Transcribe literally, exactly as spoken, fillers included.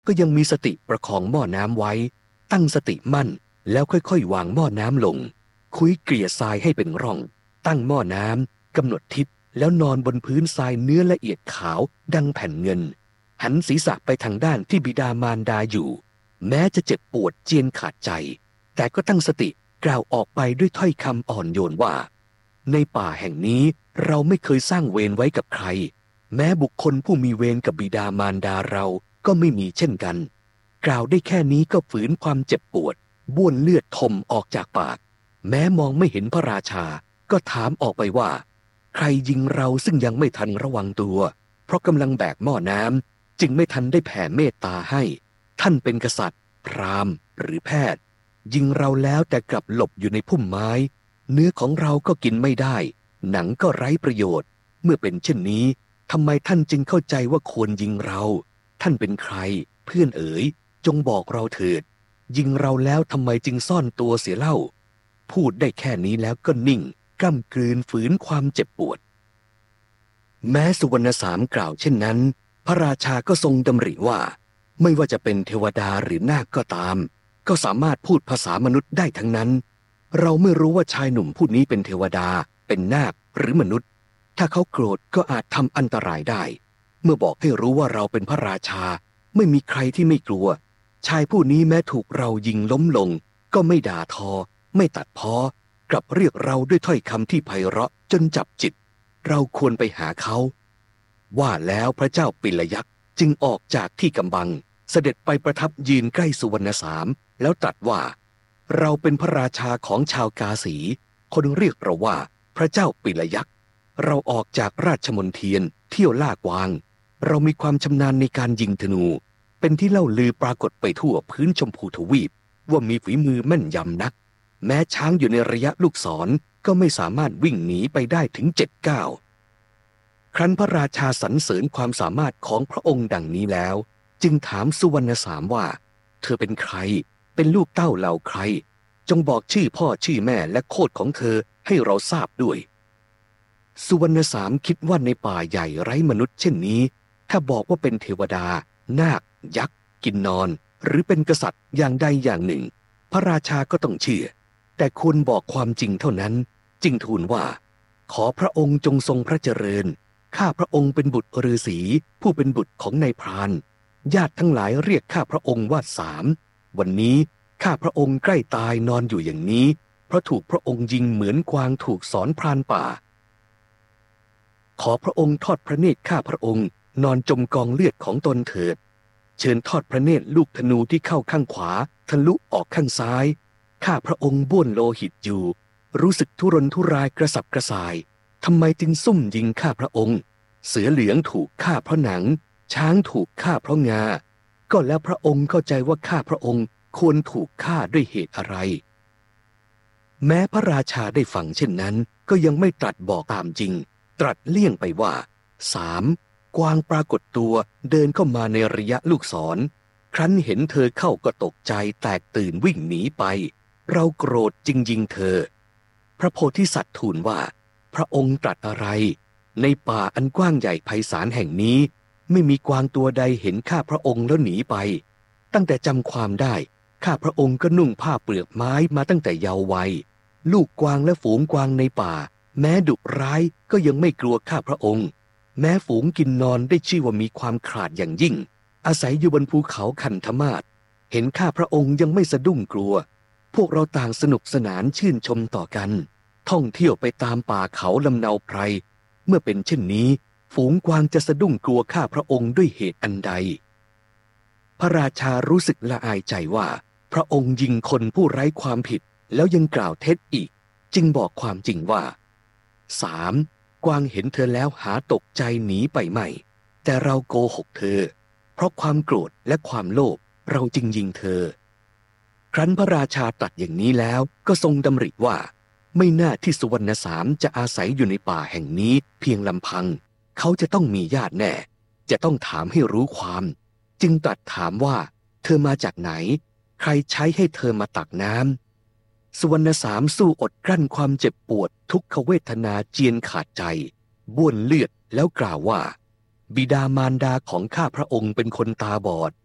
ก็ยังมีสติประคองหม้อน้ำไว้ตั้งสติมั่นแล้วค่อยๆวางหม้อน้ำลงคุ้ยเกลี่ยทรายให้เป็นร่องตั้งหม้อน้ำกำหนดทิศแล้วนอนบนพื้นทรายเนื้อละเอียดขาวดังแผ่นเงินหันศีรษะไปทางด้านที่บิดามารดาอยู่แม้จะเจ็บปวดเจียนขาดใจแต่ก็ตั้งสติกล่าวออกไปด้วยถ้อยคำอ่อนโยนว่าในป่าแห่งนี้เราไม่เคยสร้างเวรไว้กับใครแม้บุคคลผู้มีเวรกับบิดามารดาเราก็ไม่มีเช่นกันกล่าวได้แค่นี้ก็ฝืนความเจ็บปวดบ้วนเลือดทมออกจากปากแม้มองไม่เห็นพระราชาก็ถามออกไปว่าใครยิงเราซึ่งยังไม่ทันระวังตัวเพราะกำลังแบกหม้อน้ำจึงไม่ทันได้แผ่เมตตาให้ท่านเป็นกษัตริย์พราหมณ์หรือแพทย์ยิงเราแล้วแต่กลับหลบอยู่ในพุ่มไม้เนื้อของเราก็กินไม่ได้หนังก็ไร้ประโยชน์เมื่อเป็นเช่นนี้ทำไมท่านจึงเข้าใจว่าควรยิงเราท่านเป็นใครเพื่อนเอ๋ยจงบอกเราเถิดยิงเราแล้วทำไมจึงซ่อนตัวเสียเล่าพูดได้แค่นี้แล้วก็นิ่งกล้ำกลืนฝืนความเจ็บปวดแม้สุวรรณสามกล่าวเช่นนั้นพระราชาก็ทรงดำริว่าไม่ว่าจะเป็นเทวดาหรือนาคก็ตามก็สามารถพูดภาษามนุษย์ได้ทั้งนั้นเราไม่รู้ว่าชายหนุ่มผู้นี้เป็นเทวดาเป็นนาคหรือมนุษย์ถ้าเขาโกรธก็อาจทำอันตรายได้เมื่อบอกให้รู้ว่าเราเป็นพระราชาไม่มีใครที่ไม่กลัวชายผู้นี้แม้ถูกเรายิงล้มลงก็ไม่ด่าทอไม่ตัดพ้อกลับเรียกเราด้วยถ้อยคำที่ไพเราะจนจับจิตเราควรไปหาเขาว่าแล้วพระเจ้าปิลยักษ์จึงออกจากที่กำบังเสด็จไปประทับยืนใกล้สุวรรณสามแล้วตรัสว่าเราเป็นพระราชาของชาวกาสีคนเรียกเราว่าพระเจ้าปิลยักษ์เราออกจากราชมณฑีนเที่ยวล่ากวางเรามีความชำนาญในการยิงธนูเป็นที่เล่าลือปรากฏไปทั่วพื้นชมพูทวีปว่ามีฝีมือแม่นยำนักแม้ช้างอยู่ในระยะลูกศรก็ไม่สามารถวิ่งหนีไปได้ถึงเจ็ดก้าวครั้นพระราชาสรรเสริญความสามารถของพระองค์ดังนี้แล้วจึงถามสุวรรณสามว่าเธอเป็นใครเป็นลูกเต้าเหล่าใครจงบอกชื่อพ่อชื่อแม่และโคดของเธอให้เราทราบด้วยสุวรรณสามคิดว่าในป่าใหญ่ไร้มนุษย์เช่นนี้ถ้าบอกว่าเป็นเทวดานาคยักษ์กินนอนหรือเป็นกษัตริย์อย่างใดอย่างหนึ่งพระราชาก็ต้องเชื่อแต่ควรบอกความจริงเท่านั้นจึงทูลว่าขอพระองค์จงทรงพระเจริญข้าพระองค์เป็นบุตรฤาษีผู้เป็นบุตรของนายพรานญาติทั้งหลายเรียกข้าพระองค์ว่าสามวันนี้ข้าพระองค์ใกล้ตายนอนอยู่อย่างนี้เพราะถูกพระองค์ยิงเหมือนกวางถูกสอนพรานป่าขอพระองค์ทอดพระเนตรข้าพระองค์นอนจมกองเลือดของตนเถิดเชิญทอดพระเนตรลูกธนูที่เข้าข้างขวาทะลุออกข้างซ้ายข้าพระองค์บ้วนโลหิตอยู่รู้สึกทุรนทุรายกระสับกระส่ายทำไมจึงซุ่มยิงข้าพระองค์เสือเหลืองถูกฆ่าเพราะหนังช้างถูกฆ่าเพราะงาก็แล้วพระองค์เข้าใจว่าข้าพระองค์ควรถูกฆ่าด้วยเหตุอะไรแม้พระราชาได้ฟังเช่นนั้นก็ยังไม่ตรัสบอกตามจริงตรัสเลี่ยงไปว่าสามกวางปรากฏตัวเดินเข้ามาในระยะลูกศรครั้นเห็นเธอเข้าก็ตกใจแตกตื่นวิ่งหนีไปเราโกรธจึงยิงเธอพระโพธิสัตว์ทูลว่าพระองค์ตรัสอะไรในป่าอันกว้างใหญ่ไพศาลแห่งนี้ไม่มีกวางตัวใดเห็นข้าพระองค์แล้วหนีไปตั้งแต่จำความได้ข้าพระองค์ก็นุ่งผ้าเปลือกไม้มาตั้งแต่เยาว์วัยลูกกวางและฝูงกวางในป่าแม้ดุร้ายก็ยังไม่กลัวข้าพระองค์แม้ฝูงกินนอนได้ชื่อว่ามีความขลาดอย่างยิ่งอาศัยอยู่บนภูเขาคันธมาศเห็นข้าพระองค์ยังไม่สะดุ้งกลัวพวกเราต่างสนุกสนานชื่นชมต่อกันท่องเที่ยวไปตามป่าเขาลำเนาไพรเมื่อเป็นเช่นนี้ฝูงกวางจะสะดุ้งกลัวข้าพระองค์ด้วยเหตุอันใดพระราชารู้สึกละอายใจว่าพระองค์ยิงคนผู้ไร้ความผิดแล้วยังกล่าวเท็จอีกจึงบอกความจริงว่าสามกวางเห็นเธอแล้วหาตกใจหนีไปไม่แต่เราโกหกเธอเพราะความโกรธและความโลภเราจึงยิงเธอครั้นพระราชาตรัสอย่างนี้แล้วก็ทรงดำริว่าไม่น่าที่สุวรรณสามจะอาศัยอยู่ในป่าแห่งนี้เพียงลำพังเขาจะต้องมีญาติแน่จะต้องถามให้รู้ความจึงตรัสถามว่าเธอมาจากไหนใครใช้ให้เธอมาตักน้ำสุวรรณสามสู้อดกลั้นความเจ็บปวดทุกขเวทนาเจียนขาดใจบ้วนเลือดแล้วกล่าวว่าบิดามารดาของข้าพระองค์เป็นคนตาบอด